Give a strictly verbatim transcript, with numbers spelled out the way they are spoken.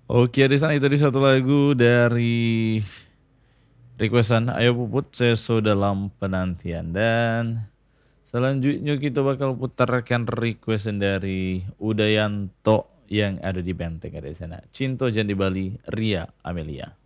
Oke, di sana itu di satu lagu dari requestan Ayo Puput Seso dalam penantian. Dan selanjutnya kita bakal putarkan requestan dari Udayanto yang ada di Benteng ada di sana. Cinto Jan di Bali, Ria Amelia.